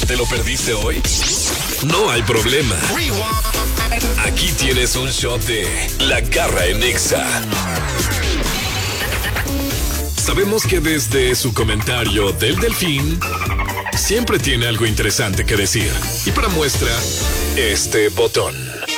te lo perdiste hoy? No hay problema. Aquí tienes un shot de La Garra en Nexa. Sabemos que desde su comentario del Delfín siempre tiene algo interesante que decir. Y para muestra, este botón.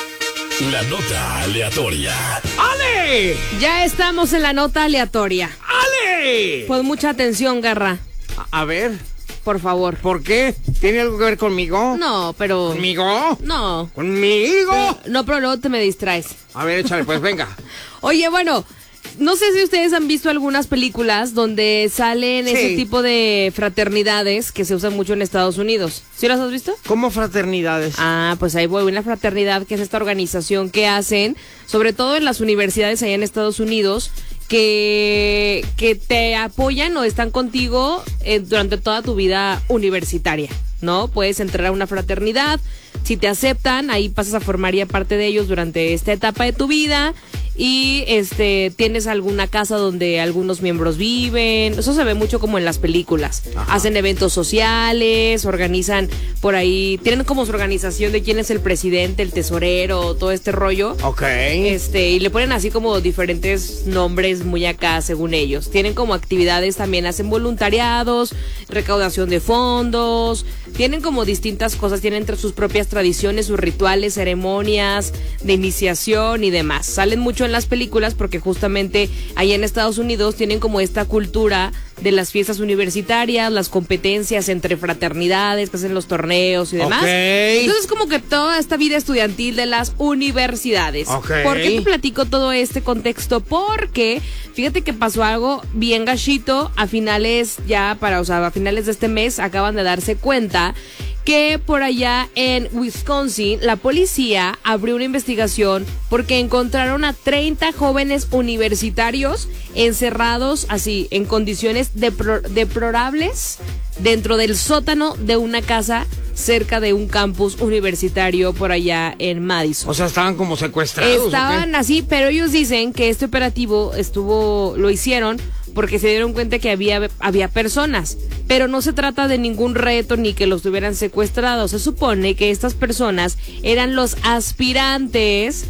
La nota aleatoria. ¡Ale! Ya estamos en la nota aleatoria. ¡Ale! Pues mucha atención, Garra. A ver, Por favor. ¿por qué? ¿Tiene algo que ver conmigo? No, pero... ¿Conmigo? No. ¿Conmigo? No, pero luego te me distraes. A ver, échale, pues venga. Oye, bueno, no sé si ustedes han visto algunas películas donde salen Sí. ese tipo de fraternidades que se usan mucho en Estados Unidos. ¿Sí las has visto? ¿Cómo fraternidades? Ah, pues ahí voy. Una fraternidad, que es esta organización que hacen, sobre todo en las universidades allá en Estados Unidos, que te apoyan o están contigo durante toda tu vida universitaria, ¿no? Puedes entrar a una fraternidad, si te aceptan, ahí pasas a formar ya parte de ellos durante esta etapa de tu vida. Y tienes alguna casa donde algunos miembros viven. Eso se ve mucho como en las películas. Ajá. Hacen eventos sociales, organizan por ahí, tienen como su organización de quién es el presidente, el tesorero, todo este rollo. Ok. Y le ponen así como diferentes nombres muy acá según ellos. Tienen como actividades, también hacen voluntariados, recaudación de fondos, tienen como distintas cosas, tienen entre sus propias tradiciones, sus rituales, ceremonias de iniciación y demás. Salen mucho en las películas porque justamente allá en Estados Unidos tienen como esta cultura de las fiestas universitarias, las competencias entre fraternidades, que hacen los torneos y demás. Ok. Entonces como que toda esta vida estudiantil de las universidades. Ok. ¿Por qué te platico todo este contexto? Porque fíjate que pasó algo bien gachito a finales de este mes acaban de darse cuenta que por allá en Wisconsin la policía abrió una investigación porque encontraron a 30 jóvenes universitarios encerrados así en condiciones deplorables dentro del sótano de una casa cerca de un campus universitario por allá en Madison. O sea, estaban como secuestrados. Estaban así, pero ellos dicen que este operativo lo hicieron porque se dieron cuenta que había personas, pero no se trata de ningún reto ni que los tuvieran secuestrados. Se supone que estas personas eran los aspirantes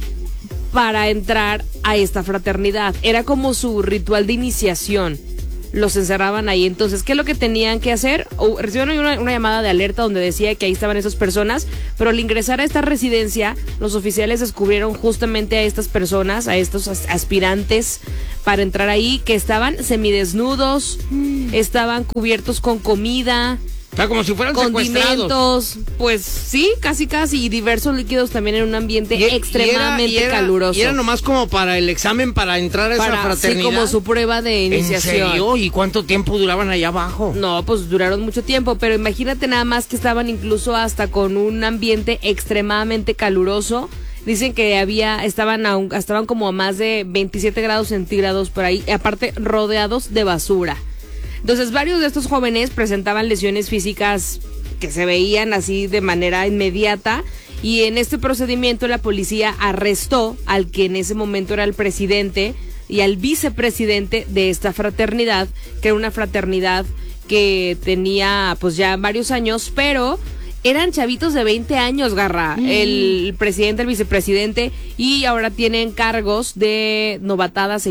para entrar a esta fraternidad. Era como su ritual de iniciación. Los encerraban ahí. Entonces, ¿qué es lo que tenían que hacer? Recibieron una llamada de alerta donde decía que ahí estaban esas personas, pero al ingresar a esta residencia, los oficiales descubrieron justamente a estas personas, a estos aspirantes para entrar ahí, que estaban semidesnudos, estaban cubiertos con comida, O sea, como si fueran secuestrados. condimentos, pues sí, casi, y diversos líquidos también en un ambiente extremadamente caluroso. Y era nomás como para el examen para entrar a esa fraternidad. Sí, como su prueba de iniciación. ¿En serio? ¿Y cuánto tiempo duraban allá abajo? No, pues duraron mucho tiempo, pero imagínate nada más que estaban incluso hasta con un ambiente extremadamente caluroso. Dicen que estaban como a más de 27 grados centígrados por ahí, aparte rodeados de basura. Entonces, varios de estos jóvenes presentaban lesiones físicas que se veían así de manera inmediata, y en este procedimiento la policía arrestó al que en ese momento era el presidente y al vicepresidente de esta fraternidad, que era una fraternidad que tenía pues ya varios años, pero eran chavitos de 20 años, Garra, el presidente, el vicepresidente, y ahora tienen cargos de novatadas e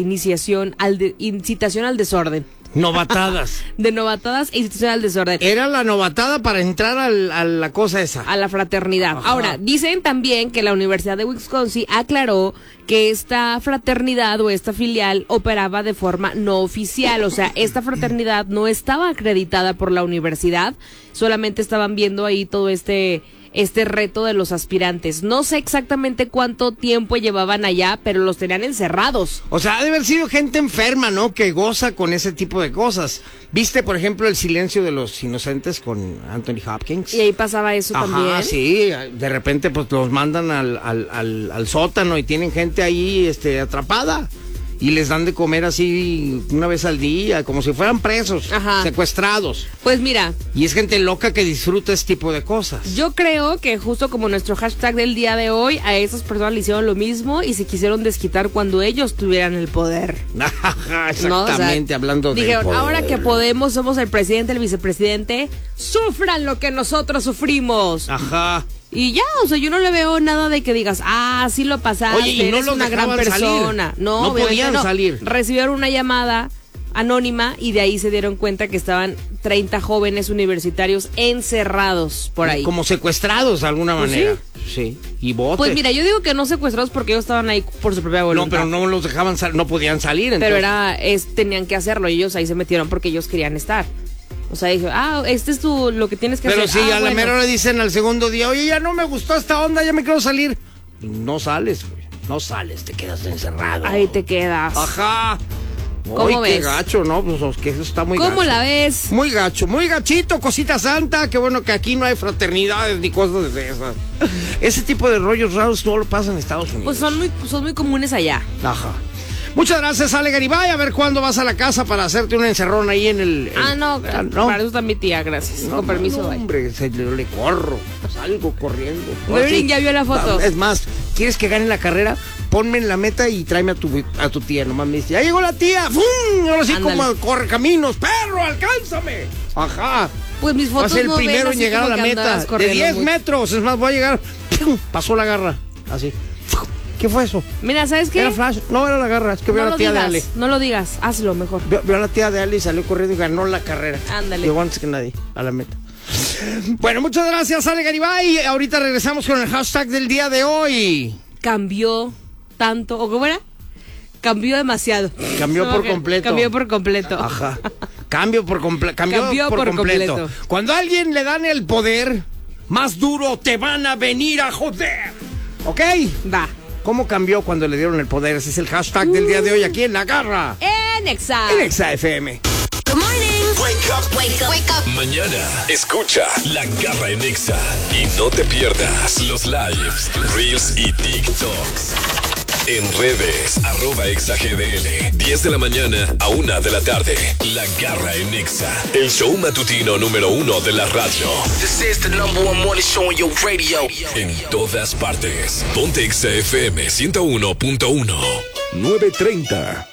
incitación al desorden. Novatadas. De novatadas e incitación al desorden. Era la novatada para entrar a la cosa esa. A la fraternidad. Ajá. Ahora, dicen también que la Universidad de Wisconsin aclaró que esta fraternidad o esta filial operaba de forma no oficial. O sea, esta fraternidad no estaba acreditada por la universidad, solamente estaban viendo ahí todo este reto de los aspirantes. No sé exactamente cuánto tiempo llevaban allá, pero los tenían encerrados. O sea, ha de haber sido gente enferma, ¿no? Que goza con ese tipo de cosas. ¿Viste, por ejemplo, El silencio de los inocentes con Anthony Hopkins? Y ahí pasaba eso también. Ajá, sí. De repente, pues, los mandan al sótano y tienen gente ahí, atrapada. y les dan de comer así una vez al día, como si fueran presos, Ajá. secuestrados. Pues mira, Y es gente loca que disfruta este tipo de cosas. yo creo que justo como nuestro hashtag del día de hoy, a esas personas le hicieron lo mismo y se quisieron desquitar cuando ellos tuvieran el poder. Exactamente, ¿No? O sea, hablando de dijeron, ahora que podemos, somos el presidente, el vicepresidente, sufran lo que nosotros sufrimos. Ajá. Y ya, o sea, yo no le veo nada de que digas, sí lo pasaste, Oye, y no eres los una gran dejaban persona. salir. No, No obviamente podían salir. Recibieron una llamada anónima y de ahí se dieron cuenta que estaban 30 jóvenes universitarios encerrados por ahí. Como secuestrados de alguna Pues manera. Sí. Y botes. Pues mira, yo digo que no secuestrados porque ellos estaban ahí por su propia voluntad. No, pero no los dejaban no podían salir. Pero Entonces. tenían que hacerlo y ellos ahí se metieron porque ellos querían estar. O sea, dije, este es lo que tienes que Pero hacer. sí, a la bueno. mera le dicen al segundo día, oye, ya no me gustó esta onda, ya me quiero salir. No sales, güey. No sales, te quedas encerrado. Ahí te quedas. Ajá. ¿Cómo Qué ves? gacho, ¿no? Pues que eso está muy gacho. ¿Cómo la ves? Muy gacho, muy gachito, cosita santa. Qué bueno que aquí no hay fraternidades ni cosas de esas. Ese tipo de rollos raros no lo pasa en Estados Unidos. Pues son muy comunes allá. Ajá. Muchas gracias, Ale Garibay. A ver cuándo vas a la casa para hacerte un encerrón ahí en el... No, ¿no? para eso está mi tía, gracias. Con permiso, no, bye. hombre, le corro. Salgo corriendo. Merlin ya vio la foto. Es más, ¿quieres que gane la carrera? Ponme en la meta y tráeme a tu tía. Nomás me dice, ¡ya llegó la tía! ¡Fum! Ahora sí, Ándale. como corre caminos. ¡Perro, alcánzame! Ajá. Pues mis Va a fotos ser el no ven primero en así llegar a como la que meta. andabas De corriendo 10 mucho. metros. Es más, voy a llegar. ¡Pum! Pasó la garra. Así. ¿Qué fue eso? Mira, ¿sabes qué? ¿Era flash? No, era la garra. Es que veo a la tía de Ale. No lo digas, hazlo mejor. Veo a la tía de Ale y salió corriendo y ganó la carrera. Ándale. Llegó antes que nadie a la meta. Bueno, muchas gracias, Ale Garibay. Ahorita regresamos con el hashtag del día de hoy. Cambió tanto, ¿o cómo era? Cambió demasiado. Cambió No, por que- completo. Cambió por completo. Ajá. Cambió por completo. Cambió por completo. Cuando a alguien le dan el poder, más duro te van a venir a joder. ¿Ok? Va. ¿Cómo cambió cuando le dieron el poder? Ese es el hashtag del día de hoy aquí en La Garra. En Exa. En Exa FM. Good morning. Wake up. Wake up. Wake up. Mañana escucha La Garra en Exa y no te pierdas los lives, reels y TikToks. En redes, @ExaGDL. 10 de la mañana a 1 de la tarde. La Garra en Exa. El show matutino número 1 de la radio. This is the #1 morning show on your radio. En todas partes. Ponte Exa FM 101.1. 9:30.